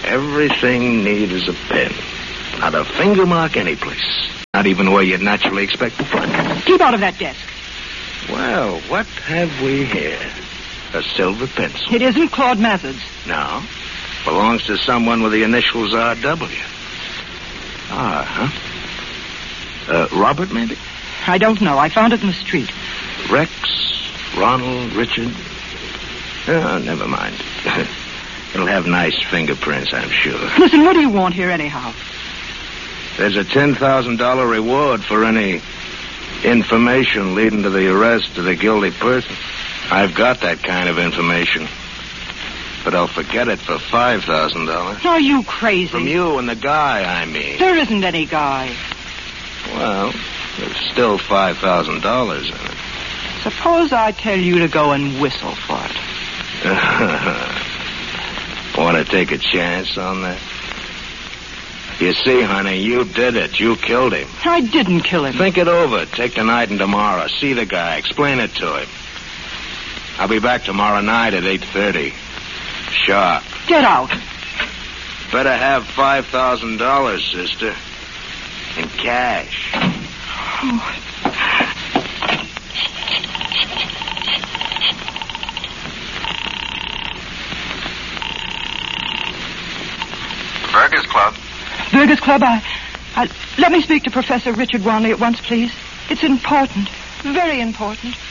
Everything neat as a pin. Not a finger mark anyplace. Not even where you'd naturally expect to find it. Keep out of that desk. Well, what have we here? A silver pencil. It isn't Claude Mathers. No. Belongs to someone with the initials R.W. Robert, maybe? I don't know. I found it in the street. Rex, Ronald, Richard. Oh, never mind. It'll have nice fingerprints, I'm sure. Listen, what do you want here anyhow? There's a $10,000 reward for any information leading to the arrest of the guilty person. I've got that kind of information. But I'll forget it for $5,000. Are you crazy? From you and the guy, I mean. There isn't any guy. Well, there's still $5,000 in it. Suppose I tell you to go and whistle for it. Want to take a chance on that? You see, honey, you did it. You killed him. I didn't kill him. Think it over. Take the night and tomorrow. See the guy. Explain it to him. I'll be back tomorrow night at 8:30. Sharp. Get out. Better have $5,000, sister. In cash. Oh. Burgers Club. Burgers Club, let me speak to Professor Richard Wanley at once, please. It's important. Very important.